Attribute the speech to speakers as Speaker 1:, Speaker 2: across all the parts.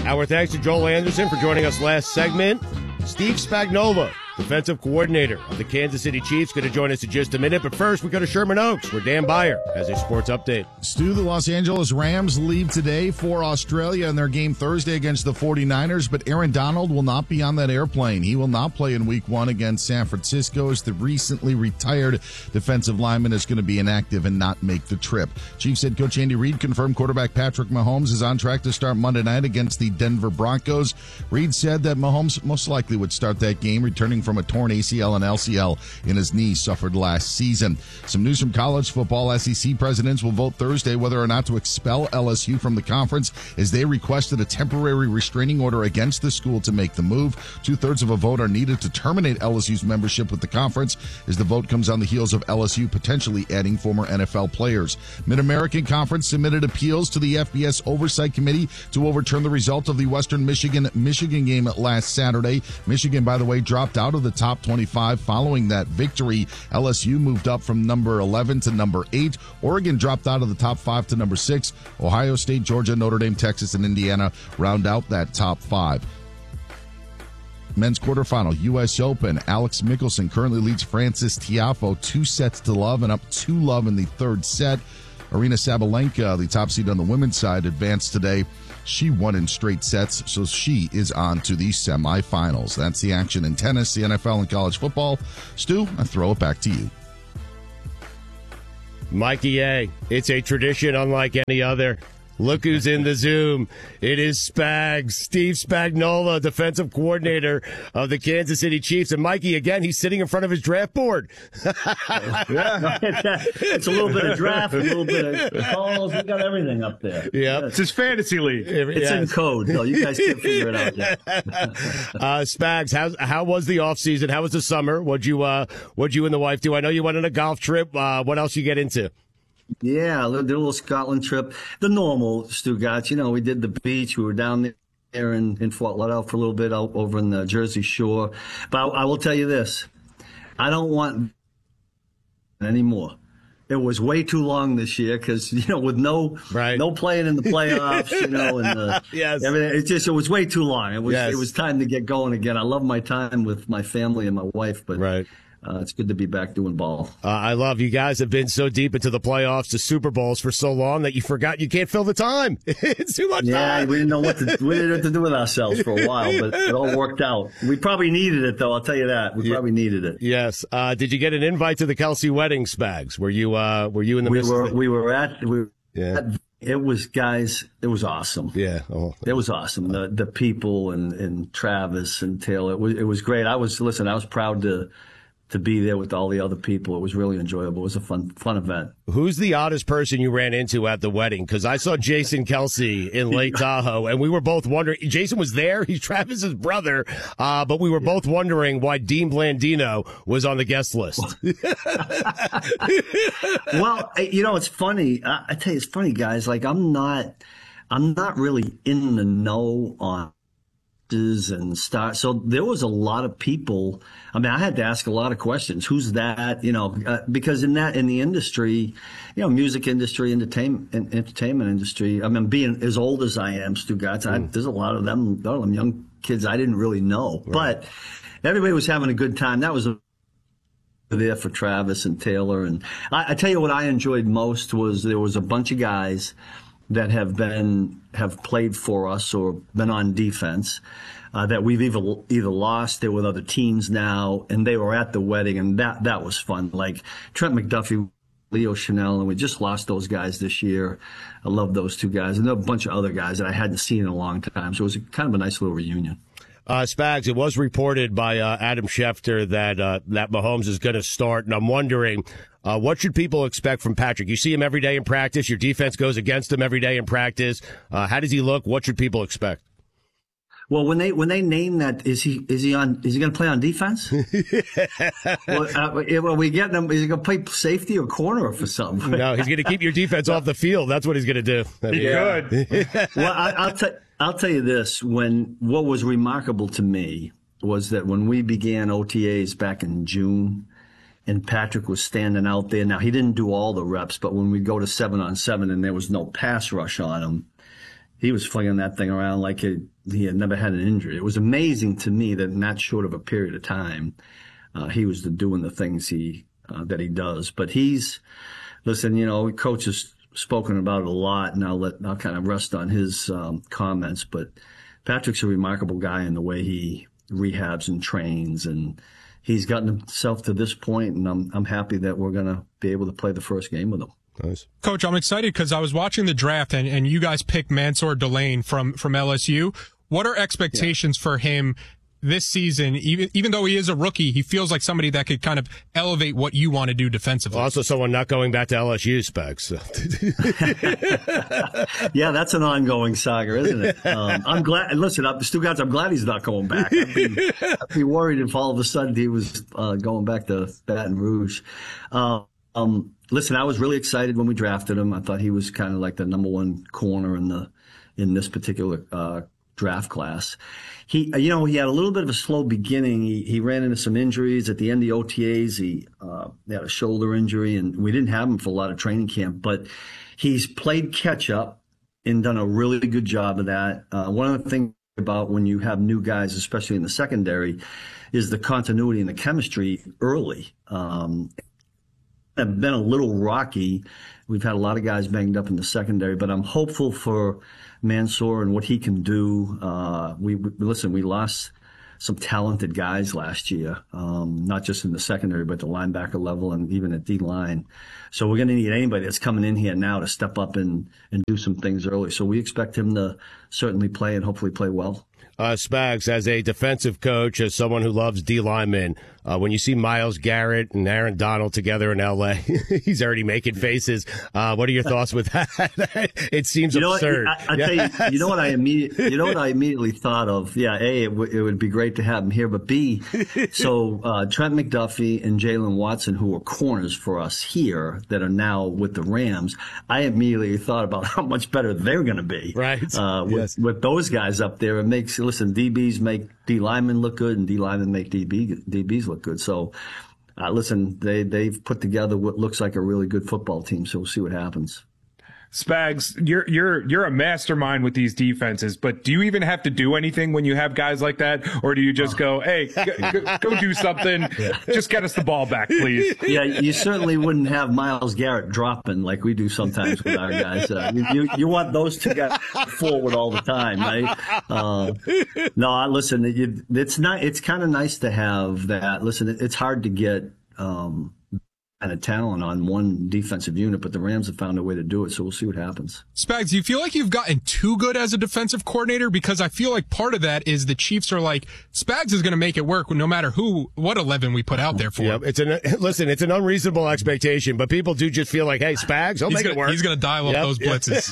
Speaker 1: Our thanks to Joel Anderson for joining us last segment. Steve Spagnuolo, defensive coordinator of the Kansas City Chiefs, going to join us in just a minute. But first, we go to Sherman Oaks, where Dan Beyer has a sports update.
Speaker 2: Stu, the Los Angeles Rams leave today for Australia in their game Thursday against the 49ers, but Aaron Donald will not be on that airplane. He will not play in Week 1 against San Francisco, as the recently retired defensive lineman is going to be inactive and not make the trip. Chiefs head coach Andy Reid confirmed quarterback Patrick Mahomes is on track to start Monday night against the Denver Broncos. Reid said that Mahomes most likely would start that game, returning from a torn ACL and LCL in his knee suffered last season. Some news from college football. SEC presidents will vote Thursday whether or not to expel LSU from the conference, as they requested a temporary restraining order against the school to make the move. 2/3 of a vote are needed to terminate LSU's membership with the conference, as the vote comes on the heels of LSU potentially adding former NFL players. Mid-American Conference submitted appeals to the FBS Oversight Committee to overturn the result of the Western Michigan game last Saturday. Michigan, by the way, dropped out of the top 25 following that victory. LSU moved up from number 11 to number 8. Oregon dropped out of the top 5 to number 6. Ohio State, Georgia, Notre Dame, Texas, and Indiana round out that top 5. Men's quarterfinal, U.S. Open. Alex Mickelson currently leads Francis Tiafoe 2-0 and up 2-0 in the third set. Aryna Sabalenka, the top seed on the women's side, advanced today. She won in straight sets, so she is on to the semifinals. That's the action in tennis, the NFL, and college football. Stu, I throw it back to you.
Speaker 1: Mikey A., it's a tradition unlike any other. Look who's in the Zoom. It is Spags, Steve Spagnuolo, defensive coordinator of the Kansas City Chiefs. And Mikey, again, he's sitting in front of his draft board.
Speaker 3: It's a little bit of draft, a little bit of calls. We got everything up there.
Speaker 1: Yeah,
Speaker 4: it's his fantasy league.
Speaker 3: It's in code. No, you guys can't figure it out yet.
Speaker 1: Spags, how was the off season? How was the summer? What'd you and the wife do? I know you went on a golf trip. What else you get into?
Speaker 3: Yeah, did a little Scotland trip. The normal, Stugatz. You know, we did the beach. We were down there in Fort Lauderdale for a little bit out over in the Jersey Shore. But I will tell you this. I don't want anymore. It was way too long this year because, you know, with no playing in the playoffs, you know, and
Speaker 1: yes.
Speaker 3: everything, it was way too long. It was time to get going again. I love my time with my family and my wife, but it's good to be back doing ball.
Speaker 1: I love you guys have been so deep into the playoffs, the Super Bowls for so long that you forgot you can't fill the time. It's too much time.
Speaker 3: Yeah, we didn't know what to do with ourselves for a while, but it all worked out. We probably needed it, though. I'll tell you that. We probably needed it.
Speaker 1: Yes. Did you get an invite to the Kelsey wedding, Spags? Were you in the midst of it?
Speaker 3: We were at it was, guys, it was awesome.
Speaker 1: Yeah.
Speaker 3: It was awesome. The people and Travis and Taylor. It was great. I was proud to be there with all the other people. It was really enjoyable. It was a fun event.
Speaker 1: Who's the oddest person you ran into at the wedding? Because I saw Jason Kelsey in Lake Tahoe, and we were both wondering. Jason was there. He's Travis's brother, but we were both wondering why Dean Blandino was on the guest list.
Speaker 3: Well, you know, it's funny. I tell you, it's funny, guys. Like, I'm not really in the know on and start. So there was a lot of people. I mean, I had to ask a lot of questions. Who's that? You know, because in the industry, you know, music industry, entertainment industry. I mean, being as old as I am, Stugatz, there's a lot of them young kids I didn't really know, but everybody was having a good time. That was there for Travis and Taylor. And I tell you what I enjoyed most was there was a bunch of guys that have played for us or been on defense that we've either lost, they're with other teams now, and they were at the wedding, and that was fun. Like Trent McDuffie, Leo Chanel, and we just lost those guys this year. I love those two guys, and there are a bunch of other guys that I hadn't seen in a long time. So it was kind of a nice little reunion.
Speaker 1: Spags, it was reported by Adam Schefter that Mahomes is going to start, and I'm wondering, what should people expect from Patrick? You see him every day in practice. Your defense goes against him every day in practice. How does he look? What should people expect?
Speaker 3: Well, when they name that, is he going to play on defense? Well, we getting him? Is he going to play safety or corner or for something?
Speaker 1: No, he's going to keep your defense off the field. That's what he's going to do.
Speaker 4: He could.
Speaker 3: Well, I'll tell you this. What was remarkable to me was that when we began OTAs back in June, and Patrick was standing out there. Now, he didn't do all the reps, but when we go to 7-on-7 and there was no pass rush on him, he was flinging that thing around like he had never had an injury. It was amazing to me that in that short of a period of time, he was doing the things that he does. But listen, coach has spoken about it a lot, and I'll kind of rest on his comments. But Patrick's a remarkable guy in the way he rehabs and trains, and he's gotten himself to this point, and I'm happy that we're going to be able to play the first game with him.
Speaker 1: Nice.
Speaker 5: Coach, I'm excited because I was watching the draft and you guys picked Mansour Delane from LSU. What are expectations for him this season? Even though he is a rookie, he feels like somebody that could kind of elevate what you want to do defensively.
Speaker 1: Also, someone not going back to LSU, Specs.
Speaker 3: Yeah, that's an ongoing saga, isn't it? I'm glad. Listen, Stugotz, I'm glad he's not going back. I'd be worried if all of a sudden he was going back to Baton Rouge. Listen, I was really excited when we drafted him. I thought he was kind of like the number one corner in this particular draft class. He had a little bit of a slow beginning. He ran into some injuries at the end of the OTAs. He had a shoulder injury, and we didn't have him for a lot of training camp. But he's played catch up and done a really good job of that. One of the things about when you have new guys, especially in the secondary, is the continuity and the chemistry early. Have been a little rocky. We've had a lot of guys banged up in the secondary, but I'm hopeful for Mansour and what he can do. We lost some talented guys last year, not just in the secondary, but the linebacker level and even at D-line. So we're going to need anybody that's coming in here now to step up and do some things early. So we expect him to certainly play and hopefully play well.
Speaker 1: Spags, as a defensive coach, as someone who loves D linemen, when you see Myles Garrett and Aaron Donald together in L.A., he's already making faces. What are your thoughts with that? It seems absurd.
Speaker 3: I tell you, you know what I immediately thought of? Yeah, A, it would be great to have him here, but B, so Trent McDuffie and Jalen Watson, who were corners for us here that are now with the Rams, I immediately thought about how much better they're going to be.
Speaker 1: Right.
Speaker 3: With those guys up there, it makes, listen, DBs make D linemen look good, and D linemen make DBs look good. So, listen, they've put together what looks like a really good football team. So we'll see what happens.
Speaker 4: Spags, you're a mastermind with these defenses, but do you even have to do anything when you have guys like that, or do you just go, hey, go do something, just get us the ball back, please?
Speaker 3: Yeah, you certainly wouldn't have Myles Garrett dropping like we do sometimes with our guys. You want those two guys forward all the time, right? No, listen, it's kind of nice to have that. Listen, it's hard to get kind of talent on one defensive unit, but the Rams have found a way to do it, so we'll see what happens.
Speaker 5: Spags, do you feel like you've gotten too good as a defensive coordinator? Because I feel like part of that is the Chiefs are like, Spags is going to make it work no matter what 11 we put out there for him.
Speaker 1: It's an unreasonable expectation, but people do just feel like, hey, Spags, he'll make it work.
Speaker 5: He's going to dial up those blitzes.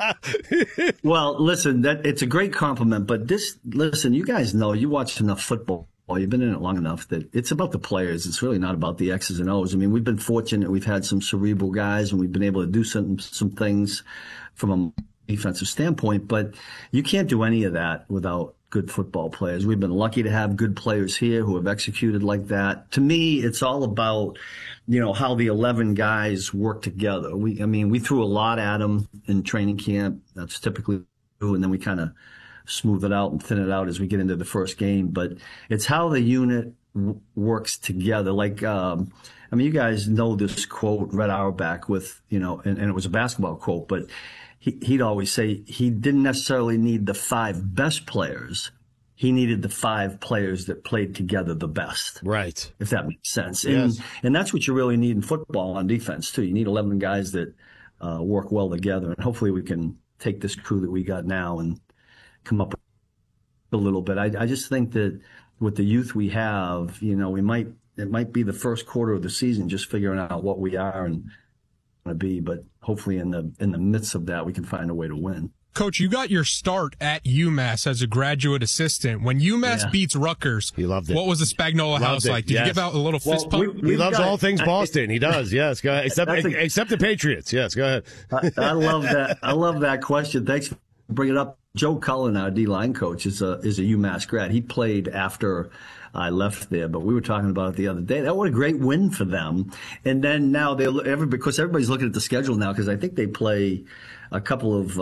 Speaker 3: Well, listen, it's a great compliment, but listen, you guys know, you watch enough football. Well, you've been in it long enough that it's about the players. It's really not about the X's and O's. I mean, we've been fortunate. We've had some cerebral guys, and we've been able to do some things from a defensive standpoint. But you can't do any of that without good football players. We've been lucky to have good players here who have executed like that. To me, it's all about, how the 11 guys work together. We threw a lot at them in training camp. That's typically true, and then we kind of smooth it out and thin it out as we get into the first game. But it's how the unit works together. Like, you guys know this quote, Red Auerbach, with, and it was a basketball quote, but he'd always say he didn't necessarily need the 5 best players. He needed the 5 players that played together the best.
Speaker 1: Right.
Speaker 3: If that makes sense.
Speaker 1: Yes.
Speaker 3: And that's what you really need in football on defense, too. You need 11 guys that work well together. And hopefully we can take this crew that we got now and come up a little bit. I just think that with the youth we have, it might be the first quarter of the season just figuring out what we are and want to be, but hopefully in the midst of that we can find a way to win.
Speaker 5: Coach, you got your start at UMass as a graduate assistant. When UMass beats Rutgers,
Speaker 1: he loved it.
Speaker 5: What was the Spagnola house like? Did you give out a little fist pump?
Speaker 1: He loves all things Boston. He does, yes. Go ahead. Except the Patriots. Yes, go ahead.
Speaker 3: I love that. I love that question. Thanks for bringing it up. Joe Cullen, our D-line coach, is a UMass grad. He played after I left there, but we were talking about it the other day. That was a great win for them. And then now because everybody's looking at the schedule now, because I think they play a couple of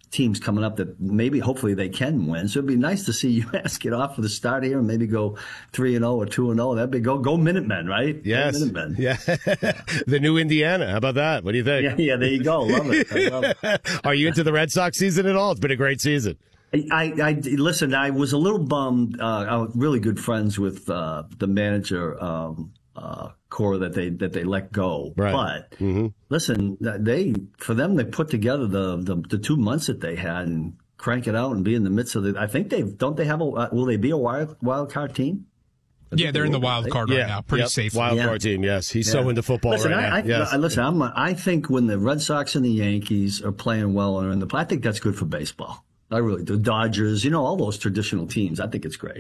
Speaker 3: teams coming up that maybe, hopefully, they can win. So it'd be nice to see UMass get off for the start here and maybe go 3-0 or 2-0. That'd be go Minutemen, right?
Speaker 1: Yes.
Speaker 3: Go Minutemen.
Speaker 1: Yeah. The new Indiana. How about that? What do you think?
Speaker 3: Yeah. There you go. Love it. I love it.
Speaker 1: Are you into the Red Sox season at all? It's been a great season.
Speaker 3: I listen. I was a little bummed. I was really good friends with the manager, Cora, that they let go.
Speaker 1: Right.
Speaker 3: But listen, they put together the 2 months that they had and crank it out and be in the midst of it. I think will they be a wild card team?
Speaker 5: Yeah, they're in the wild card right now, pretty safe.
Speaker 1: Wild card team, yes. He's so into football
Speaker 3: listen,
Speaker 1: right now. Yes.
Speaker 3: Listen, I think when the Red Sox and the Yankees are playing well and I think that's good for baseball. I really do. The Dodgers, all those traditional teams. I think it's great.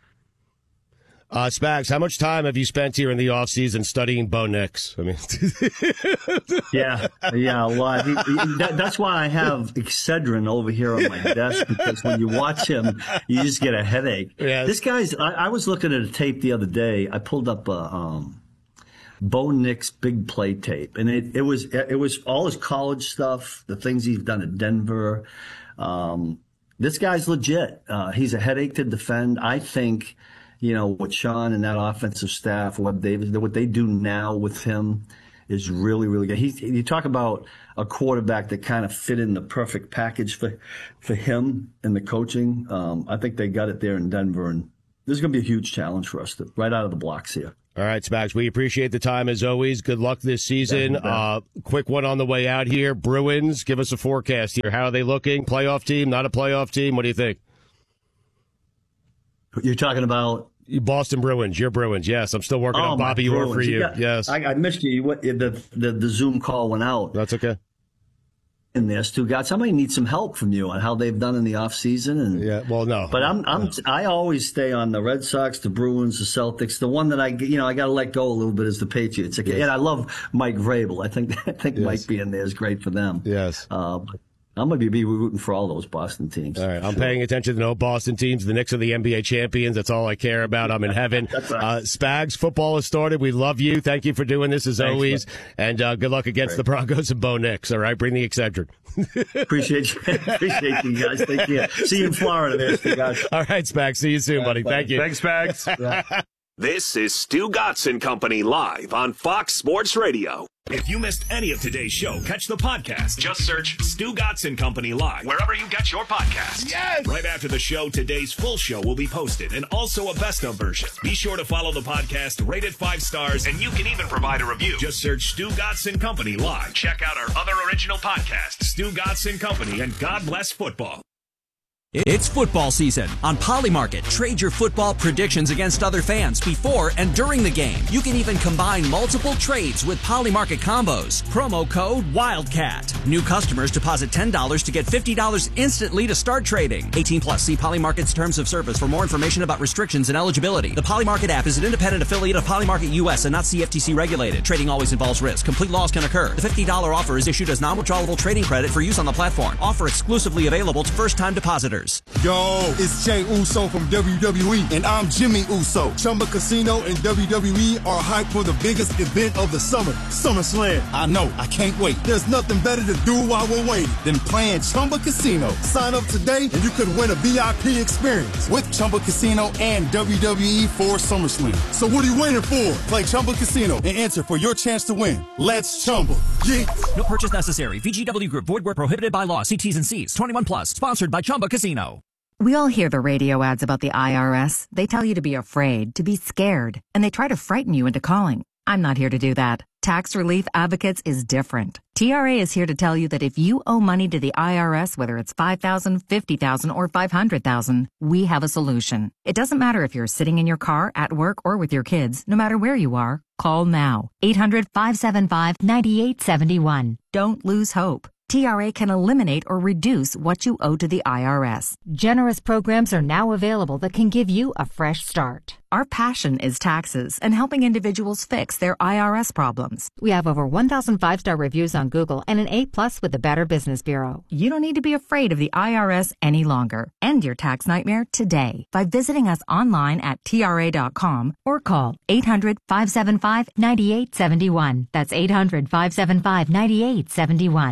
Speaker 1: Spags, how much time have you spent here in the off season studying Bo Nix? I mean,
Speaker 3: yeah, a lot. That's why I have Excedrin over here on my desk, because when you watch him, you just get a headache.
Speaker 1: Yes.
Speaker 3: This guy's. I was looking at a tape the other day. I pulled up a Bo Nix big play tape, and it was all his college stuff, the things he's done at Denver. This guy's legit. He's a headache to defend. I think, what Sean and that offensive staff, what they do now with him is really, really good. You talk about a quarterback that kind of fit in the perfect package for him and the coaching. I think they got it there in Denver, and this is going to be a huge challenge for us right out of the blocks here.
Speaker 1: All right, Spags, we appreciate the time as always. Good luck this season. Quick one on the way out here. Bruins, give us a forecast here. How are they looking? Playoff team, not a playoff team? What do you think?
Speaker 3: You're talking about
Speaker 1: Boston Bruins. Your Bruins. Yes, I'm still working on Bobby Orr for you. Yes,
Speaker 3: I missed you. The Zoom call went out.
Speaker 1: That's okay.
Speaker 3: In there, Stu, God, somebody needs some help from you on how they've done in the off season. And
Speaker 1: no.
Speaker 3: But I always stay on the Red Sox, the Bruins, the Celtics. The one that I got to let go a little bit is the Patriots. And I love Mike Vrabel. I think Mike being there is great for them.
Speaker 1: Yes.
Speaker 3: I'm going to be rooting for all those Boston teams.
Speaker 1: All right. I'm paying attention to no Boston teams. The Knicks are the NBA champions. That's all I care about. I'm in heaven. Spags, football has started. We love you. Thank you for doing this as always. Man. And good luck against the Broncos and Bo Nix. All right. Bring the Excedrin.
Speaker 3: Appreciate you guys. Thank you. See you in Florida there, guys.
Speaker 1: All right, Spags. See you soon, buddy. Thank you.
Speaker 4: Thanks, Spags.
Speaker 6: This is Stu Gotson Company live on Fox Sports Radio.
Speaker 7: If you missed any of today's show, catch the podcast. Just search Stu Gotson Company live wherever you get your podcasts.
Speaker 1: Yes!
Speaker 7: Right after the show, today's full show will be posted, and also a best-of version. Be sure to follow the podcast, rate it 5 stars, and you can even provide a review. Just search Stu Gotson Company live. Check out our other original podcasts, Stu Gotson Company and God Bless Football.
Speaker 8: It's football season. On Polymarket, trade your football predictions against other fans before and during the game. You can even combine multiple trades with Polymarket combos. Promo code WILDCAT. New customers deposit $10 to get $50 instantly to start trading. 18 plus. See Polymarket's terms of service for more information about restrictions and eligibility. The Polymarket app is an independent affiliate of Polymarket US and not CFTC regulated. Trading always involves risk. Complete loss can occur. The $50 offer is issued as non-withdrawable trading credit for use on the platform. Offer exclusively available to first-time depositors.
Speaker 9: Yo, it's Jay Uso from WWE, and I'm Jimmy Uso. Chumba Casino and WWE are hyped for the biggest event of the summer, SummerSlam. I know, I can't wait. There's nothing better to do while we're waiting than playing Chumba Casino. Sign up today, and you could win a VIP experience with Chumba Casino and WWE for SummerSlam. So what are you waiting for? Play Chumba Casino and enter for your chance to win. Let's Chumba. Yeah.
Speaker 8: No purchase necessary. VGW Group. Void where prohibited by law. See T's and C's. 21 plus. Sponsored by Chumba Casino.
Speaker 10: We all hear the radio ads about the IRS. They tell you to be afraid, to be scared, and they try to frighten you into calling. I'm not here to do that. Tax Relief Advocates is different. TRA is here to tell you that if you owe money to the IRS, whether it's $5,000, $50,000, or $500,000, we have a solution. It doesn't matter if you're sitting in your car, at work, or with your kids. No matter where you are, call now. 800-575-9871. Don't lose hope. TRA can eliminate or reduce what you owe to the IRS.
Speaker 11: Generous programs are now available that can give you a fresh start.
Speaker 10: Our passion is taxes and helping individuals fix their IRS problems.
Speaker 11: We have over 1,000 5-star reviews on Google and an A+ with the Better Business Bureau.
Speaker 10: You don't need to be afraid of the IRS any longer. End your tax nightmare today by visiting us online at TRA.com or call 800-575-9871. That's 800-575-9871.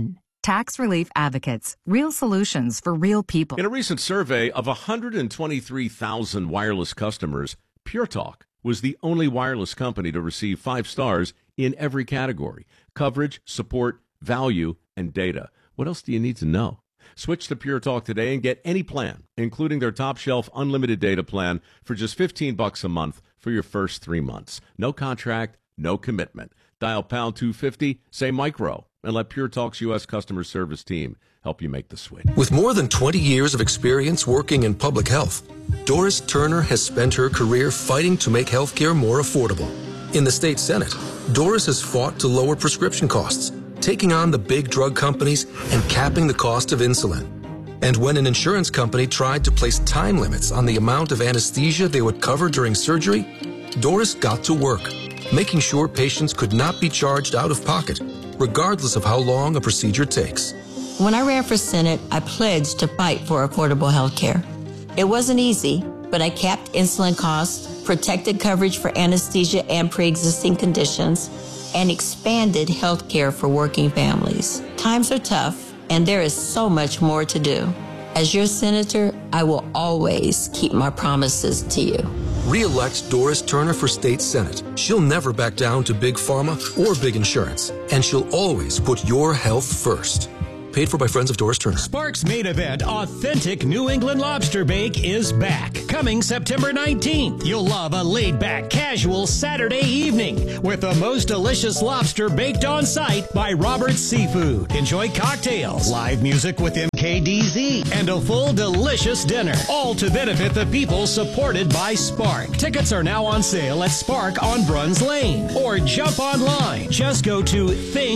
Speaker 10: Tax Relief Advocates. Real solutions for real people.
Speaker 12: In a recent survey of 123,000 wireless customers, Pure Talk was the only wireless company to receive 5 stars in every category: coverage, support, value, and data. What else do you need to know? Switch to Pure Talk today and get any plan, including their top shelf unlimited data plan, for just $15 a month for your first 3 months. No contract, no commitment. Dial pound 250, say micro, and let Pure Talk's U.S. customer service team help you make the switch.
Speaker 13: With more than 20 years of experience working in public health, Doris Turner has spent her career fighting to make healthcare more affordable. In the state Senate, Doris has fought to lower prescription costs, taking on the big drug companies and capping the cost of insulin. And when an insurance company tried to place time limits on the amount of anesthesia they would cover during surgery, Doris got to work, making sure patients could not be charged out of pocket, regardless of how long a procedure takes.
Speaker 14: When I ran for Senate, I pledged to fight for affordable health care. It wasn't easy, but I capped insulin costs, protected coverage for anesthesia and pre-existing conditions, and expanded health care for working families. Times are tough, and there is so much more to do. As your senator, I will always keep my promises to you.
Speaker 13: Re-elect Doris Turner for state Senate. She'll never back down to big pharma or big insurance, and she'll always put your health first. Paid for by friends of Doris Turner.
Speaker 15: Sparks' main event, Authentic New England Lobster Bake, is back. Coming September 19th. You'll love a laid-back, casual Saturday evening with the most delicious lobster baked on site by Robert's Seafood. Enjoy cocktails, live music with MKDZ, and a full delicious dinner. All to benefit the people supported by Spark. Tickets are now on sale at Spark on Bruns Lane. Or jump online. Just go to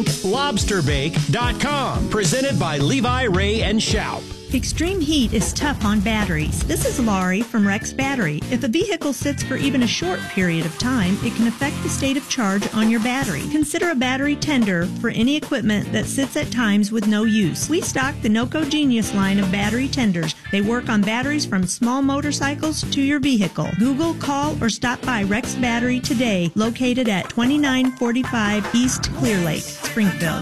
Speaker 15: thinklobsterbake.com. Presented by Levi, Ray, and Schaup.
Speaker 16: Extreme heat is tough on batteries. This is Laurie from Rex Battery. If a vehicle sits for even a short period of time, it can affect the state of charge on your battery. Consider a battery tender for any equipment that sits at times with no use. We stock the NOCO Genius line of battery tenders. They work on batteries from small motorcycles to your vehicle. Google, call, or stop by Rex Battery today, located at 2945 East Clear Lake, Springfield.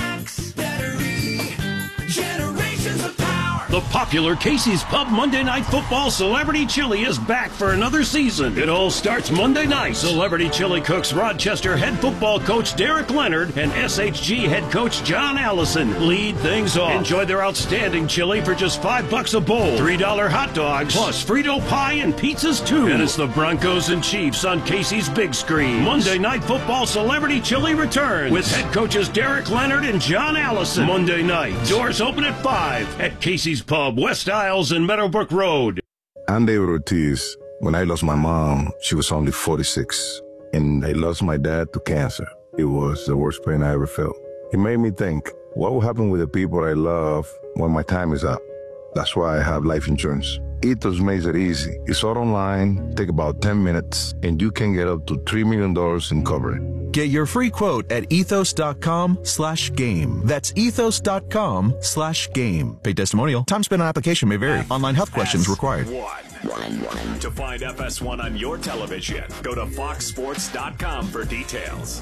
Speaker 17: The popular Casey's Pub Monday Night Football Celebrity Chili is back for another season. It all starts Monday night. Celebrity Chili cooks Rochester head football coach Derek Leonard and SHG head coach John Allison lead things off. Enjoy their outstanding chili for just $5 a bowl. $3 hot dogs, plus Frito pie and pizzas too. And it's the Broncos and Chiefs on Casey's big screen. Monday Night Football Celebrity Chili returns with head coaches Derek Leonard and John Allison. Monday night. Doors open at 5 at Casey's Pub, West Isles and Meadowbrook Road.
Speaker 18: I'm David Ortiz. When I lost my mom, she was only 46. And I lost my dad to cancer. It was the worst pain I ever felt. It made me think, what will happen with the people I love when my time is up? That's why I have life insurance. Ethos makes it easy. It's all online, take about 10 minutes, and you can get up to $3 million in coverage.
Speaker 19: Get your free quote at ethos.com/game. That's ethos.com/game. Paid testimonial. Time spent on application may vary. Online health questions required.
Speaker 7: To find FS1 on your television, go to foxsports.com for details.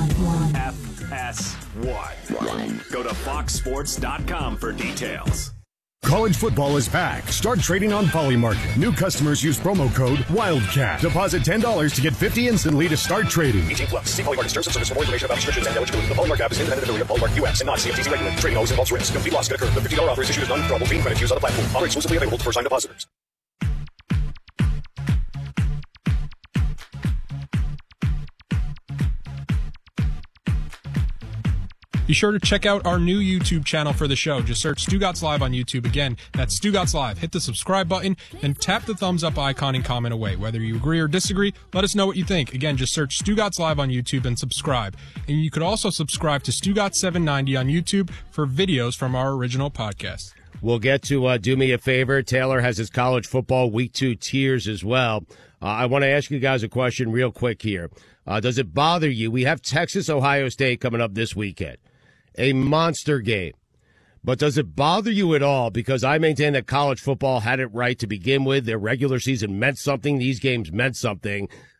Speaker 7: FS1. Go to foxsports.com for details.
Speaker 20: College football is back. Start trading on Polymarket. New customers use promo code WILDCAT. Deposit $10 to get $50 instantly to start trading.
Speaker 21: 18 plus. See Polymarket terms and service for more information about restrictions and eligibility. The Polymarket app is independent affiliate of Polymarket US and not CFTC regulated. Trading always involves risk. Complete loss could occur. The $50 offer is issued as non-withdrawable fee credit used on the platform. Offer exclusively available to first-time depositors.
Speaker 5: Be sure to check out our new YouTube channel for the show. Just search Stugotz Live on YouTube. Again, that's Stugotz Live. Hit the subscribe button and tap the thumbs up icon and comment away. Whether you agree or disagree, let us know what you think. Again, just search Stugotz Live on YouTube and subscribe. And you could also subscribe to Stugotz 790 on YouTube for videos from our original podcast.
Speaker 1: We'll get to Do Me a Favor. Taylor has his college football week 2 tiers as well. I want to ask you guys a question real quick here. Does it bother you? We have Texas-Ohio State coming up this weekend. A monster game. But does it bother you at all? Because I maintain that college football had it right to begin with. Their regular season meant something. These games meant something.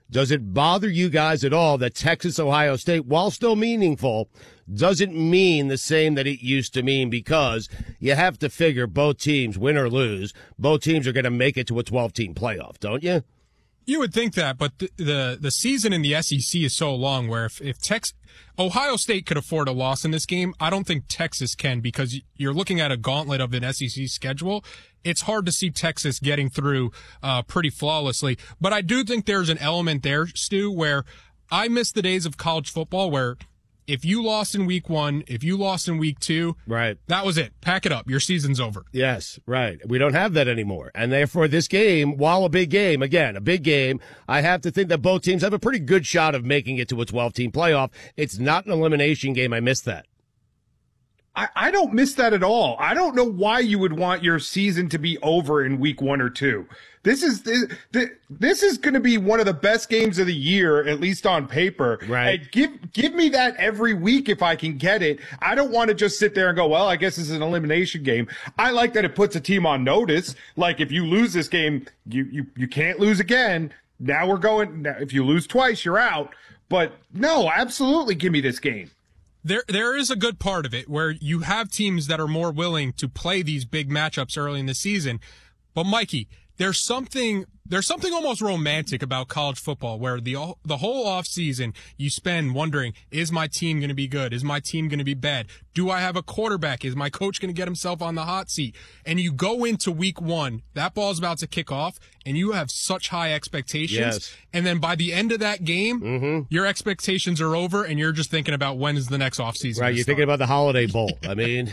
Speaker 1: Does it bother you guys at all that Texas, Ohio State, while still meaningful, doesn't mean the same that it used to mean? Because you have to figure both teams, win or lose, both teams are going to make it to a 12-team playoff, don't you?
Speaker 5: You would think that, but the season in the SEC is so long where if Ohio State could afford a loss in this game, I don't think Texas can, because you're looking at a gauntlet of an SEC schedule. It's hard to see Texas getting through pretty flawlessly. But I do think there's an element there, Stu, where I miss the days of college football where if you lost in week 1, if you lost in week 2,
Speaker 1: right,
Speaker 5: that was it. Pack it up. Your season's over.
Speaker 1: Yes, right. We don't have that anymore. And therefore, this game, while a big game, again, a big game, I have to think that both teams have a pretty good shot of making it to a 12-team playoff. It's not an elimination game. I miss that.
Speaker 4: I don't miss that at all. I don't know why you would want your season to be over in week 1 or 2. This is going to be one of the best games of the year, at least on paper.
Speaker 1: Right.
Speaker 4: And give me that every week if I can get it. I don't want to just sit there and go, well, I guess this is an elimination game. I like that it puts a team on notice. Like if you lose this game, you can't lose again. Now we're going. If you lose twice, you're out. But no, absolutely, give me this game.
Speaker 5: There is a good part of it where you have teams that are more willing to play these big matchups early in the season. But Mikey, there's something almost romantic about college football where the whole offseason you spend wondering, is my team going to be good? Is my team going to be bad? Do I have a quarterback? Is my coach going to get himself on the hot seat? And you go into week 1, that ball's about to kick off, and you have such high expectations.
Speaker 1: Yes.
Speaker 5: And then by the end of that game, your expectations are over, and you're just thinking about when is the next offseason.
Speaker 1: Right, you're thinking about the Holiday Bowl. I mean,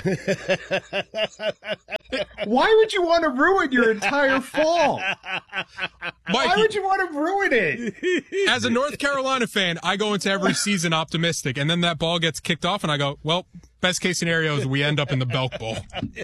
Speaker 4: why would you want to ruin your entire fall?
Speaker 5: Mikey,
Speaker 4: why would you want to ruin it?
Speaker 5: As a North Carolina fan, I go into every season optimistic, and then that ball gets kicked off, and I go, well, best case scenario is we end up in the Belk Bowl.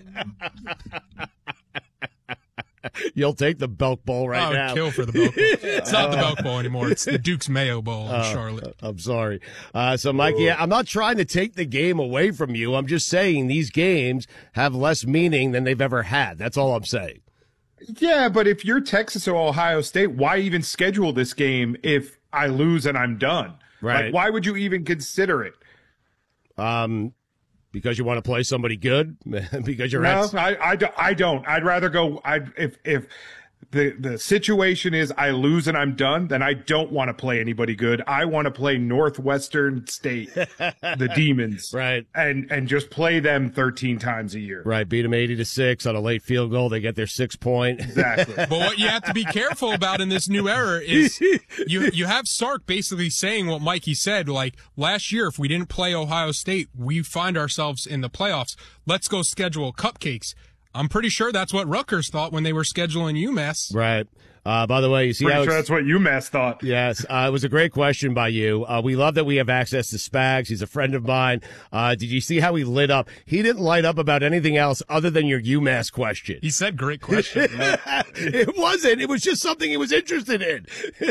Speaker 1: You'll take the Belk Bowl right now.
Speaker 5: I would kill for the Belk Bowl. It's not the Belk Bowl anymore. It's the Duke's Mayo Bowl in Charlotte.
Speaker 1: I'm sorry. So, Mikey, I'm not trying to take the game away from you. I'm just saying these games have less meaning than they've ever had. That's all I'm saying.
Speaker 4: Yeah, but if you're Texas or Ohio State, why even schedule this game if I lose and I'm done?
Speaker 1: Right.
Speaker 4: Like, why would you even consider it?
Speaker 1: Because you want to play somebody good? Because you're
Speaker 4: I don't. I'd rather go. If the situation is I lose and I'm done, then I don't want to play anybody good. I want to play Northwestern State, the Demons,
Speaker 1: right,
Speaker 4: and just play them 13 times a year.
Speaker 1: Right, beat them 80-6 on a late field goal. They get their 6 point.
Speaker 4: Exactly.
Speaker 5: But what you have to be careful about in this new era is you have Sark basically saying what Mikey said. Like last year, if we didn't play Ohio State, we find ourselves in the playoffs. Let's go schedule cupcakes. I'm pretty sure that's what Rutgers thought when they were scheduling UMass.
Speaker 1: Right. By the way, you see
Speaker 4: pretty
Speaker 1: how
Speaker 4: sure that's what UMass thought.
Speaker 1: Yes. It was a great question by you. We love that we have access to Spags. He's a friend of mine. Did you see how he lit up? He didn't light up about anything else other than your UMass question.
Speaker 5: He said great question.
Speaker 1: It wasn't. It was just something he was interested in.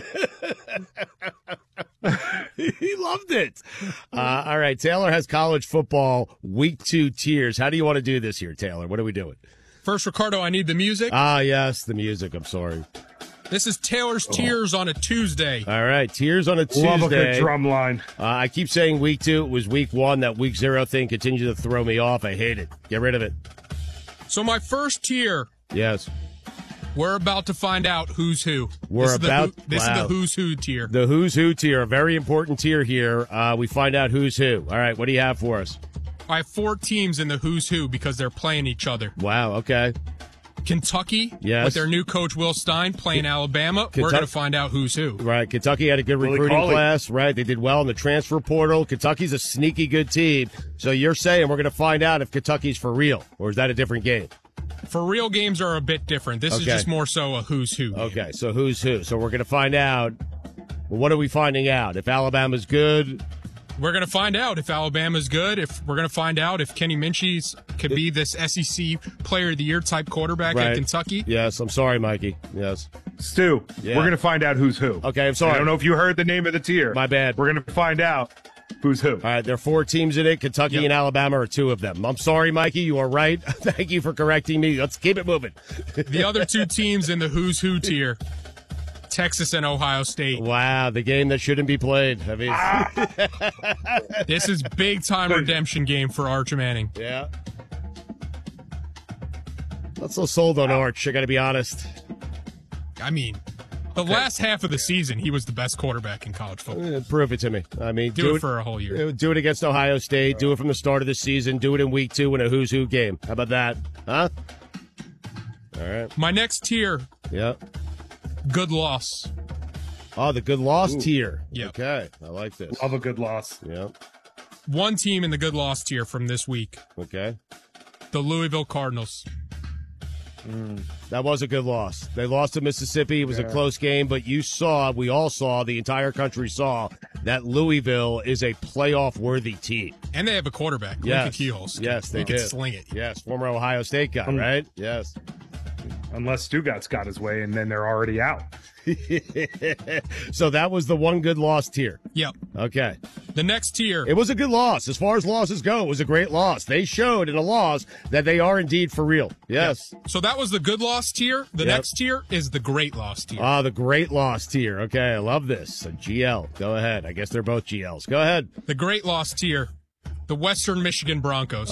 Speaker 1: He loved it. All right. Taylor has college football week 2 tiers. How do you want to do this here, Taylor? What are we doing?
Speaker 5: First, Ricardo, I need the music.
Speaker 1: Yes, the music. I'm sorry.
Speaker 5: This is Taylor's Tiers on a Tuesday.
Speaker 1: All right, Tiers on a Tuesday.
Speaker 4: Love a good drum line.
Speaker 1: I keep saying week 2. It was week 1. That week 0 thing continues to throw me off. I hate it. Get rid of it.
Speaker 5: So my first tier.
Speaker 1: Yes.
Speaker 5: We're about to find out who's who.
Speaker 1: This is
Speaker 5: the who's who tier.
Speaker 1: The who's who tier, a very important tier here. We find out who's who. All right, what do you have for us?
Speaker 5: I have 4 teams in the who's who because they're playing each other.
Speaker 1: Wow, okay.
Speaker 5: Kentucky,
Speaker 1: yes,
Speaker 5: with their new coach Will Stein playing Alabama. We're going to find out who's who.
Speaker 1: Right, Kentucky had a good recruiting class. Right, they did well in the transfer portal. Kentucky's a sneaky good team. So you're saying we're going to find out if Kentucky's for real, or is that a different game?
Speaker 5: For real games are a bit different. This is just more so a who's who game.
Speaker 1: Okay, so who's who. So we're going to find out. Well, what are we finding out? If Alabama's good?
Speaker 5: We're going to find out if Alabama's good. We're going to find out if Kenny Minchie could be this SEC Player of the Year type quarterback at Kentucky.
Speaker 1: Yes, I'm sorry, Mikey. Yes.
Speaker 4: Stu, we're going to find out who's who.
Speaker 1: Okay, I'm sorry.
Speaker 4: I don't know if you heard the name of the tier.
Speaker 1: My bad.
Speaker 4: We're going to find out who's who.
Speaker 1: All right, there are 4 teams in it. Kentucky and Alabama are 2 of them. I'm sorry, Mikey. You are right. Thank you for correcting me. Let's keep it moving.
Speaker 5: The other 2 teams in the who's who tier. Texas and Ohio State.
Speaker 1: Wow, the game that shouldn't be played. I mean,
Speaker 5: this is big-time redemption game for Arch Manning.
Speaker 1: Yeah. Not so sold on Arch, I got to be honest.
Speaker 5: I mean, the last half of the season, he was the best quarterback in college football.
Speaker 1: Prove it to me. I mean,
Speaker 5: do it for a whole year.
Speaker 1: Do it against Ohio State. Do it from the start of the season. Do it in week 2 in a who's who game. How about that? Huh? All right.
Speaker 5: My next tier.
Speaker 1: Yeah.
Speaker 5: Good loss.
Speaker 1: Oh, the good loss tier.
Speaker 5: Yep.
Speaker 1: Okay. I like this.
Speaker 4: Love a good loss.
Speaker 1: Yeah.
Speaker 5: One team in the good loss tier from this week.
Speaker 1: Okay.
Speaker 5: The Louisville Cardinals.
Speaker 1: That was a good loss. They lost to Mississippi. It was a close game, but we all saw, the entire country saw that Louisville is a playoff-worthy team.
Speaker 5: And they have a quarterback, Lincoln Kehols.
Speaker 1: Yes, they
Speaker 5: can
Speaker 1: do.
Speaker 5: sling it.
Speaker 1: Yes, former Ohio State guy, right? Yes.
Speaker 4: Unless Stugatz got his way, and then they're already out.
Speaker 1: So that was the one good loss tier.
Speaker 5: Yep.
Speaker 1: Okay.
Speaker 5: The next tier.
Speaker 1: It was a good loss. As far as losses go, it was a great loss. They showed in a loss that they are indeed for real. Yes.
Speaker 5: Yep. So that was the good loss tier. The next tier is the great loss tier.
Speaker 1: Ah, the great loss tier. Okay, I love this. So GL. Go ahead. I guess they're both GLs. Go ahead.
Speaker 5: The great loss tier. The Western Michigan Broncos.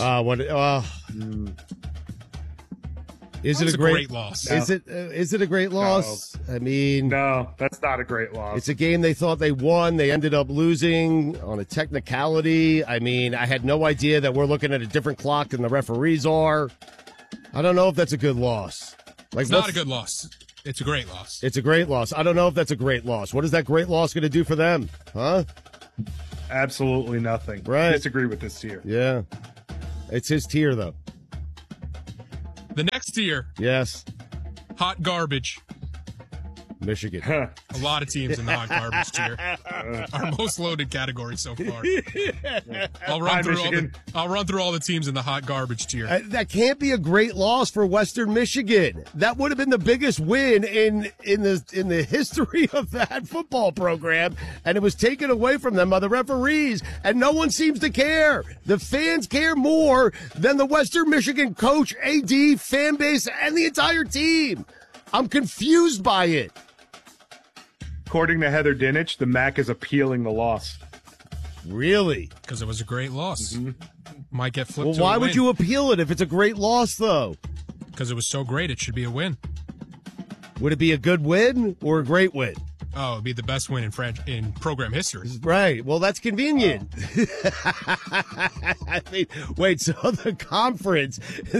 Speaker 1: Is it a great
Speaker 5: loss?
Speaker 1: No. Is it a great loss?
Speaker 4: No.
Speaker 1: I mean,
Speaker 4: no, that's not a great loss.
Speaker 1: It's a game they thought they won. They ended up losing on a technicality. I mean, I had no idea that we're looking at a different clock than the referees are. I don't know if that's a good loss.
Speaker 5: It's not a good loss. It's a great loss.
Speaker 1: It's a great loss. I don't know if that's a great loss. What is that great loss going to do for them? Huh?
Speaker 4: Absolutely nothing.
Speaker 1: Right.
Speaker 4: I disagree with this tier.
Speaker 1: Yeah. It's his tier, though.
Speaker 5: The next tier.
Speaker 1: Yes.
Speaker 5: Hot garbage.
Speaker 1: Michigan.
Speaker 5: A lot of teams in the hot garbage tier. Our most loaded category so far. I'll run through all the teams in the hot garbage tier.
Speaker 1: That can't be a great loss for Western Michigan. That would have been the biggest win in the history of that football program, and it was taken away from them by the referees, and no one seems to care. The fans care more than the Western Michigan coach, AD, fan base, and the entire team. I'm confused by it.
Speaker 4: According to Heather Dinich, the MAC is appealing the loss.
Speaker 1: Really?
Speaker 5: Because it was a great loss. Mm-hmm. Might get flipped.
Speaker 1: Well, why would you appeal it if it's a great loss, though?
Speaker 5: Because it was so great, it should be a win.
Speaker 1: Would it be a good win or a great win?
Speaker 5: Oh, it'd be the best win in program history.
Speaker 1: Right. Well, that's convenient. I mean, wait, so the conference...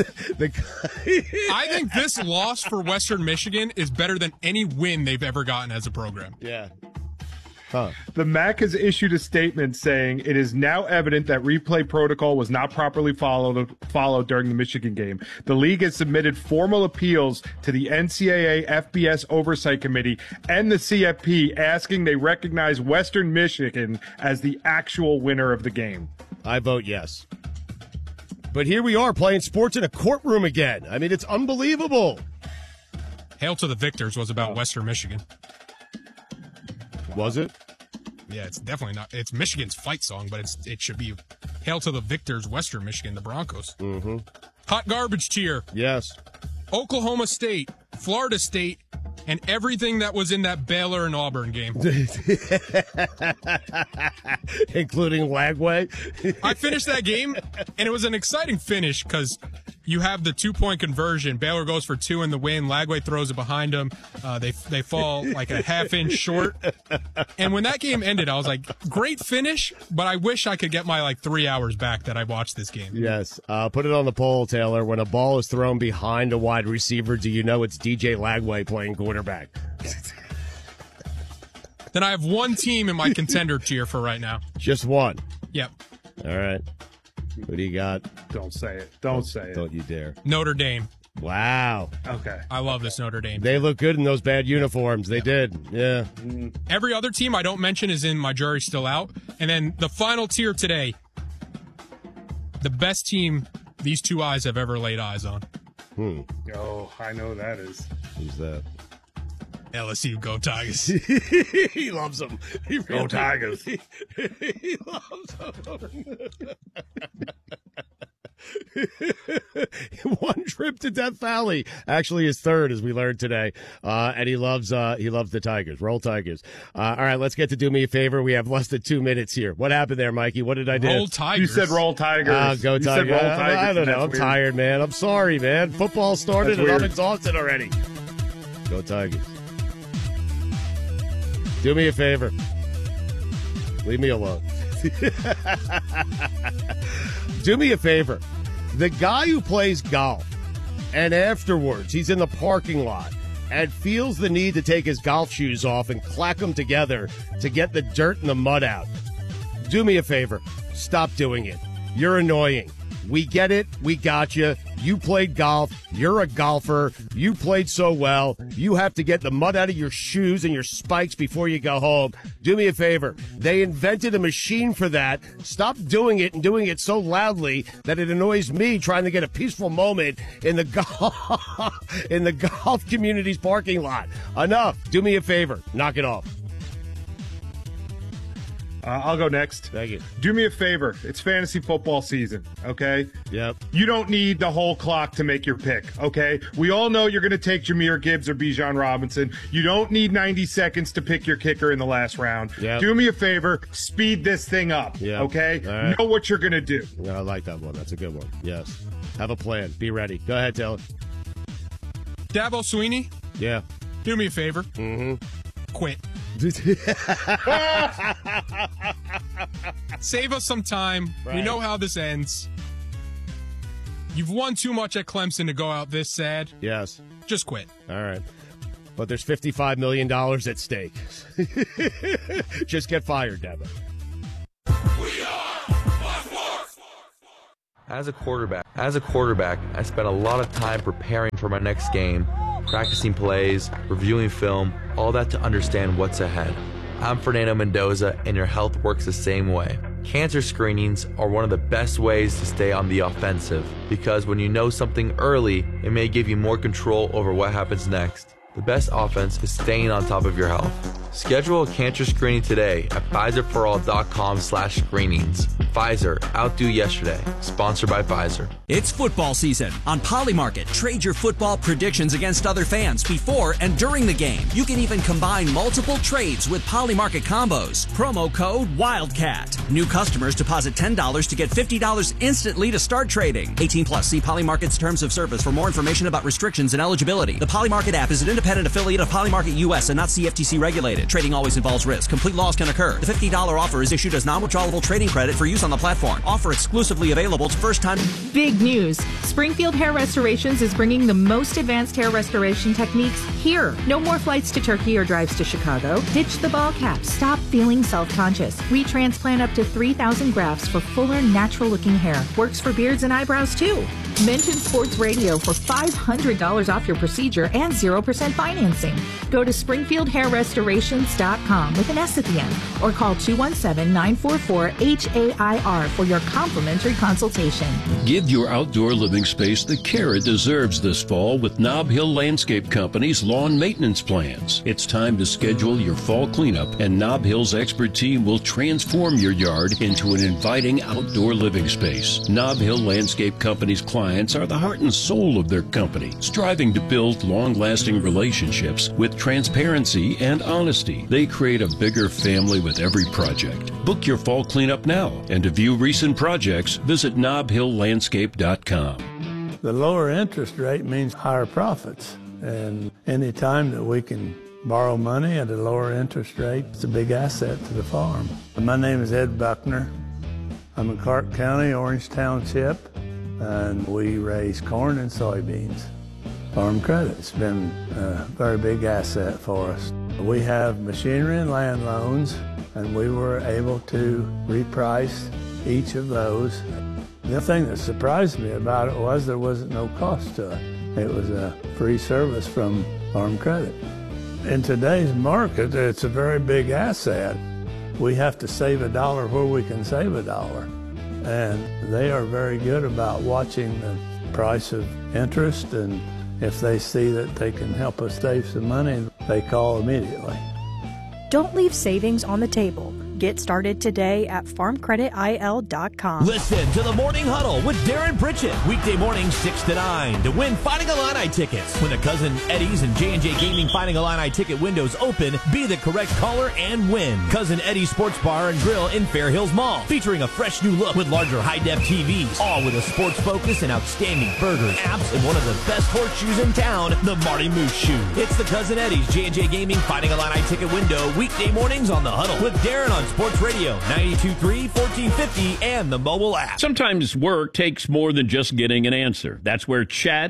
Speaker 5: I think this loss for Western Michigan is better than any win they've ever gotten as a program.
Speaker 1: Yeah. Huh.
Speaker 4: The MAC has issued a statement saying it is now evident that replay protocol was not properly followed during the Michigan game. The league has submitted formal appeals to the NCAA FBS Oversight Committee and the CFP asking they recognize Western Michigan as the actual winner of the game.
Speaker 1: I vote yes. But here we are playing sports in a courtroom again. I mean, it's unbelievable.
Speaker 5: Hail to the Victors was about Western Michigan.
Speaker 1: Was it?
Speaker 5: Yeah, it's definitely not. It's Michigan's fight song, but it should be Hail to the Victors, Western Michigan, the Broncos.
Speaker 1: Mm-hmm.
Speaker 5: Hot garbage tier.
Speaker 1: Yes.
Speaker 5: Oklahoma State, Florida State, and everything that was in that Baylor and Auburn game.
Speaker 1: Including Lagway.
Speaker 5: I finished that game, and it was an exciting finish because you have the 2-point conversion. Baylor goes for 2 in the win. Lagway throws it behind them. They fall like a half-inch short. And when that game ended, I was like, great finish, but I wish I could get my 3 hours back that I watched this game.
Speaker 1: Yes. Put it on the poll, Taylor. When a ball is thrown behind a wide receiver, do you know it's DJ Lagway playing quarterback?
Speaker 5: Then I have one team in my contender tier for right now.
Speaker 1: Just one?
Speaker 5: Yep.
Speaker 1: All right. What do you got?
Speaker 4: Don't say it. Don't say it.
Speaker 1: Don't you dare.
Speaker 5: Notre Dame.
Speaker 1: Wow.
Speaker 4: Okay.
Speaker 5: I love this Notre Dame.
Speaker 1: They look good in those bad uniforms. They did. Yeah.
Speaker 5: Every other team I don't mention is in my jury's still out. And then the final tier today, the best team these two eyes have ever laid eyes on.
Speaker 4: Oh, I know who that is.
Speaker 1: Who's that?
Speaker 5: LSU, go Tigers.
Speaker 1: He loves them.
Speaker 4: Go Tigers.
Speaker 1: He loves them. One trip to Death Valley, actually his third, as we learned today. And he loves the Tigers. Roll Tigers. All right, let's get to Do Me a Favor. We have less than 2 minutes here. What happened there, Mikey? What did I do?
Speaker 5: Roll Tigers.
Speaker 4: You said Roll Tigers.
Speaker 1: Go
Speaker 4: you
Speaker 1: Tigers.
Speaker 4: Said Roll Tigers.
Speaker 1: I don't know. I'm tired, man. I'm sorry, man. Football started and I'm exhausted already. Go Tigers. Do me a favor. Leave me alone. Do me a favor. The guy who plays golf and afterwards he's in the parking lot and feels the need to take his golf shoes off and clack them together to get the dirt and the mud out. Do me a favor. Stop doing it. You're annoying. We get it. We got you. You played golf. You're a golfer. You played so well. You have to get the mud out of your shoes and your spikes before you go home. Do me a favor. They invented a machine for that. Stop doing it and doing it so loudly that it annoys me trying to get a peaceful moment in the golf community's parking lot. Enough. Do me a favor. Knock it off.
Speaker 4: I'll go next.
Speaker 1: Thank you.
Speaker 4: Do me a favor. It's fantasy football season, okay?
Speaker 1: Yep.
Speaker 4: You don't need the whole clock to make your pick, okay? We all know you're going to take Jahmyr Gibbs or Bijan Robinson. You don't need 90 seconds to pick your kicker in the last round.
Speaker 1: Yep.
Speaker 4: Do me a favor. Speed this thing up, okay?
Speaker 1: Right.
Speaker 4: Know what you're going to do.
Speaker 1: I like that one. That's a good one. Yes. Have a plan. Be ready. Go ahead, Taylor.
Speaker 5: Dabo Swinney?
Speaker 1: Yeah.
Speaker 5: Do me a favor.
Speaker 1: Mm-hmm.
Speaker 5: Quit. Save us some time.
Speaker 1: Right.
Speaker 5: We know how this ends. You've won too much at Clemson to go out this sad.
Speaker 1: Yes.
Speaker 5: Just quit.
Speaker 1: All right. But there's $55 million at stake. Just get fired, Dabo.
Speaker 2: As a quarterback, I spent a lot of time preparing for my next game, practicing plays, reviewing film, all that to understand what's ahead. I'm Fernando Mendoza, and your health works the same way. Cancer screenings are one of the best ways to stay on the offensive, because when you know something early, it may give you more control over what happens next. The best offense is staying on top of your health. Schedule a cancer screening today at Pfizerforall.com/screenings. Pfizer, outdo yesterday. Sponsored by Pfizer.
Speaker 8: It's football season. On Polymarket, trade your football predictions against other fans before and during the game. You can even combine multiple trades with Polymarket combos. Promo code WILDCAT. New customers deposit $10 to get $50 instantly to start trading. 18 plus. See Polymarket's terms of service for more information about restrictions and eligibility. The Polymarket app is an independent affiliate of Polymarket US and not CFTC regulated. Trading always involves risk. Complete loss can occur. The $50 offer is issued as non-withdrawable trading credit for use on the platform. Offer exclusively available to first-time.
Speaker 22: Big news. Springfield Hair Restorations is bringing the most advanced hair restoration techniques here. No more flights to Turkey or drives to Chicago. Ditch the ball cap. Stop feeling self-conscious. We transplant up to 3,000 grafts for fuller, natural-looking hair. Works for beards and eyebrows, too. Mention Sports Radio for $500 off your procedure and 0% financing. Go to SpringfieldHairRestorations.com with an S at the end or call 217-944-HAIR for your complimentary consultation.
Speaker 23: Give your outdoor living space the care it deserves this fall with Nob Hill Landscape Company's lawn maintenance plans. It's time to schedule your fall cleanup, and Nob Hill's expert team will transform your yard into an inviting outdoor living space. Nob Hill Landscape Company's clients are the heart and soul of their company, striving to build long-lasting relationships with transparency and honesty. They create a bigger family with every project. Book your fall cleanup now, and to view recent projects, visit NobHillLandscape.com.
Speaker 24: The lower interest rate means higher profits, and any time that we can borrow money at a lower interest rate, it's a big asset to the farm. My name is Ed Buckner. I'm in Clark County, Orange Township, and we raise corn and soybeans. Farm Credit's been a very big asset for us. We have machinery and land loans, and we were able to reprice each of those. The thing that surprised me about it was there wasn't no cost to it. It was a free service from Farm Credit. In today's market, it's a very big asset. We have to save a dollar where we can save a dollar. And they are very good about watching the price of interest, and if they see that they can help us save some money, they call immediately.
Speaker 25: Don't leave savings on the table.
Speaker 3: Get started today at farmcreditil.com.
Speaker 6: Listen to the Morning Huddle with Darren Pritchett. Weekday mornings 6 to 9 to win Fighting Illini tickets. When the Cousin Eddie's and J&J Gaming Fighting Illini ticket windows open, be the correct caller and win. Cousin Eddie's Sports Bar and Grill in Fair Hills Mall, featuring a fresh new look with larger high-def TVs, all with a sports focus and outstanding burgers, apps, and one of the best horseshoes in town, the Marty Moose Shoe. It's the Cousin Eddie's J&J Gaming Fighting Illini ticket window, weekday mornings on The Huddle with Darren on Sports Radio 92.3, 1450, and the mobile app.
Speaker 23: Sometimes work takes more than just getting an answer. That's where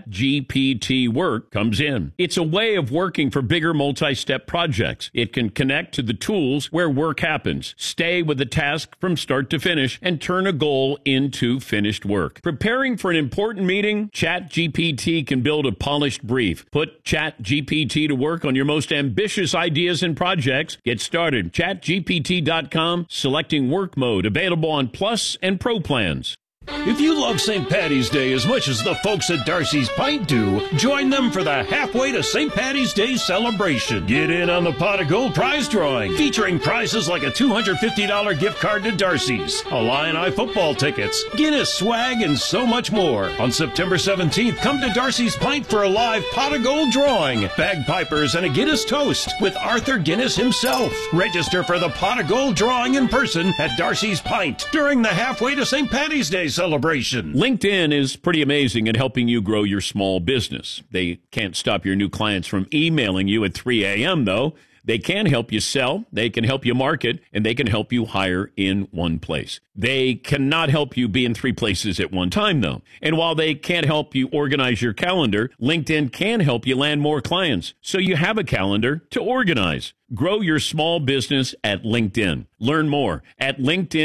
Speaker 23: ChatGPT Work comes in. It's a way of working for bigger multi-step projects. It can connect to the tools where work happens, stay with the task from start to finish, and turn a goal into finished work. Preparing for an important meeting, ChatGPT can build a polished brief. Put ChatGPT to work on your most ambitious ideas and projects. Get started. ChatGPT.com, selecting work mode, available on Plus and Pro plans.
Speaker 17: If you love St. Paddy's Day as much as the folks at Darcy's Pint do, join them for the Halfway to St. Paddy's Day celebration. Get in on the Pot of Gold prize drawing, featuring prizes like a $250 gift card to Darcy's, Illini football tickets, Guinness swag, and so much more. On September 17th, come to Darcy's Pint for a live Pot of Gold drawing, bagpipers, and a Guinness toast with Arthur Guinness himself. Register for the Pot of Gold drawing in person at Darcy's Pint during the Halfway to St. Paddy's Day celebration.
Speaker 23: LinkedIn is pretty amazing at helping you grow your small business. They can't stop your new clients from emailing you at 3 a.m., though. They can help you sell, they can help you market, and they can help you hire in one place. They cannot help you be in 3 places at one time, though. And while they can't help you organize your calendar, LinkedIn can help you land more clients, so you have a calendar to organize. Grow your small business at LinkedIn. Learn more at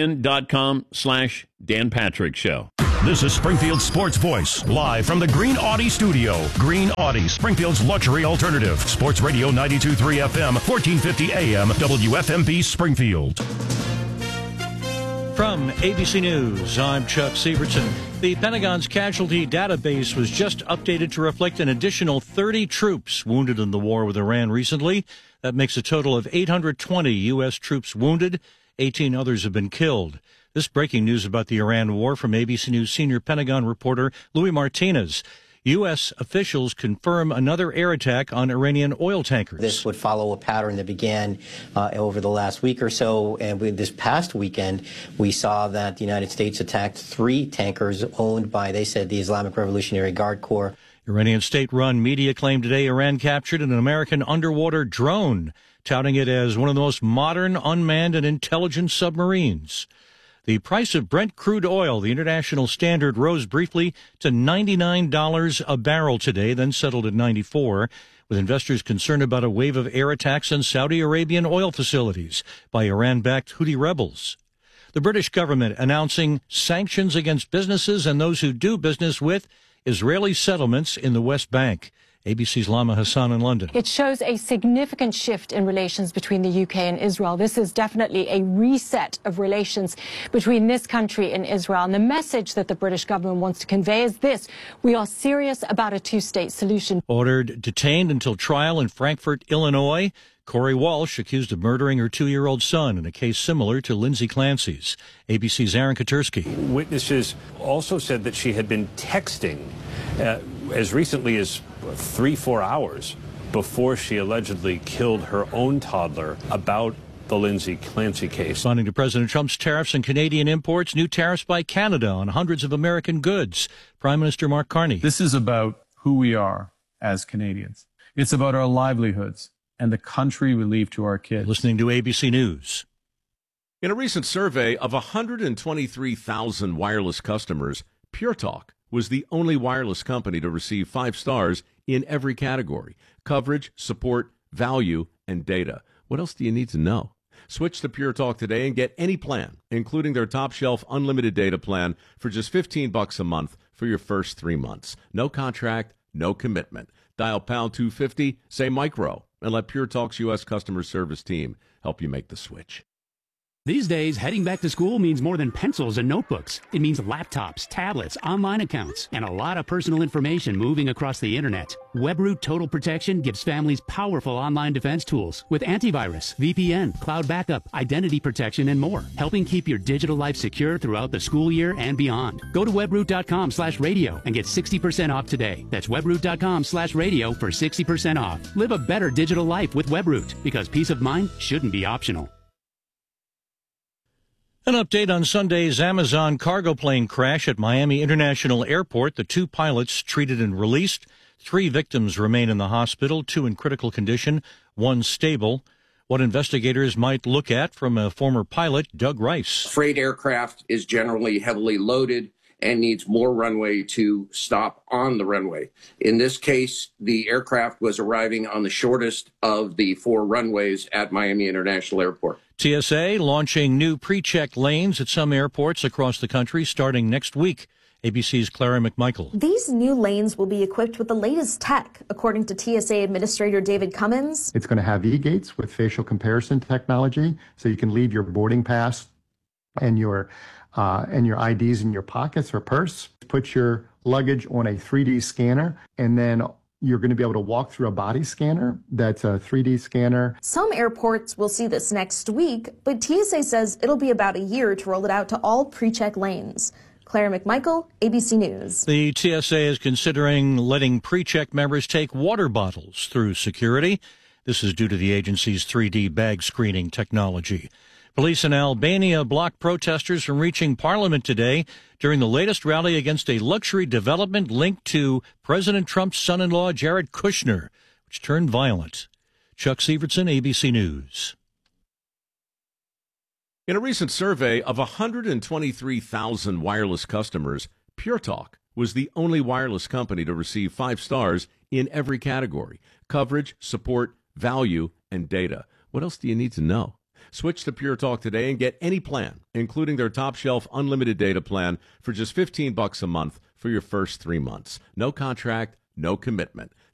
Speaker 23: linkedin.com/Dan Patrick Show.
Speaker 20: This is Springfield Sports Voice, live from the Green Audi studio. Green Audi, Springfield's luxury alternative. Sports Radio 92.3 FM, 1450 AM, WFMP Springfield.
Speaker 9: From ABC News, I'm Chuck Sievertson. The Pentagon's casualty database was just updated to reflect an additional 30 troops wounded in the war with Iran recently. That makes a total of 820 U.S. troops wounded. 18 others have been killed. This breaking news about the Iran war from ABC News senior Pentagon reporter Louis Martinez. U.S. officials confirm another air attack on Iranian oil tankers.
Speaker 11: This would follow a pattern that began over the last week or so. And this past weekend, we saw that the United States attacked 3 tankers owned by, they said, the Islamic Revolutionary Guard Corps.
Speaker 9: Iranian state-run media claimed today Iran captured an American underwater drone, touting it as one of the most modern, unmanned, and intelligent submarines. The price of Brent crude oil, the international standard, rose briefly to $99 a barrel today, then settled at $94, with investors concerned about a wave of air attacks on Saudi Arabian oil facilities by Iran-backed Houthi rebels. The British government announcing sanctions against businesses and those who do business with Israeli settlements in the West Bank. ABC's Lama Hassan in London.
Speaker 25: It shows a significant shift in relations between the UK and Israel. This is definitely a reset of relations between this country and Israel. And the message that the British government wants to convey is this: we are serious about a 2-state solution.
Speaker 9: Ordered detained until trial in Frankfort, Illinois, Corey Walsh, accused of murdering her 2-year-old son in a case similar to Lindsay Clancy's. ABC's Aaron Katursky.
Speaker 26: Witnesses also said that she had been texting as recently as 3-4 hours before she allegedly killed her own toddler about the Lindsay Clancy case.
Speaker 9: Responding to President Trump's tariffs on Canadian imports, new tariffs by Canada on hundreds of American goods. Prime Minister Mark Carney.
Speaker 27: This is about who we are as Canadians. It's about our livelihoods and the country we leave to our kids.
Speaker 9: Listening to ABC News.
Speaker 12: In a recent survey of 123,000 wireless customers, Pure Talk was the only wireless company to receive 5 stars in every category: coverage, support, value, and data. What else do you need to know? Switch to Pure Talk today and get any plan, including their top shelf unlimited data plan, for just $15 a month for your first 3 months. No contract, no commitment. Dial pound 250, say micro, and let Pure Talk's U.S. customer service team help you make the switch.
Speaker 10: These days, heading back to school means more than pencils and notebooks. It means laptops, tablets, online accounts, and a lot of personal information moving across the internet. WebRoot Total Protection gives families powerful online defense tools with antivirus, VPN, cloud backup, identity protection, and more, helping keep your digital life secure throughout the school year and beyond. Go to webroot.com/radio and get 60% off today. That's webroot.com/radio for 60% off. Live a better digital life with WebRoot, because peace of mind shouldn't be optional.
Speaker 9: An update on Sunday's Amazon cargo plane crash at Miami International Airport. The 2 pilots treated and released. 3 victims remain in the hospital, 2 in critical condition, 1 stable. What investigators might look at from a former pilot, Doug Rice.
Speaker 13: Freight aircraft is generally heavily loaded and needs more runway to stop on the runway. In this case, the aircraft was arriving on the shortest of the 4 runways at Miami International Airport.
Speaker 9: TSA launching new pre-check lanes at some airports across the country starting next week. ABC's Clara McMichael.
Speaker 14: These new lanes will be equipped with the latest tech, according to TSA Administrator David Cummins.
Speaker 15: It's going to have e-gates with facial comparison technology, so you can leave your boarding pass and your IDs in your pockets or purse. Put your luggage on a 3D scanner, and then you're going to be able to walk through a body scanner that's a 3D scanner.
Speaker 14: Some airports will see this next week, but TSA says it'll be about a year to roll it out to all pre-check lanes. Clara McMichael, ABC News.
Speaker 9: The TSA is considering letting pre-check members take water bottles through security. This is due to the agency's 3D bag screening technology. Police in Albania blocked protesters from reaching Parliament today during the latest rally against a luxury development linked to President Trump's son-in-law, Jared Kushner, which turned violent. Chuck Severson, ABC News.
Speaker 12: In a recent survey of 123,000 wireless customers, Pure Talk was the only wireless company to receive 5 stars in every category: coverage, support, value, and data. What else do you need to know? Switch to Pure Talk today and get any plan, including their top-shelf unlimited data plan, for just $15 a month for your first 3 months. No contract, no commitment.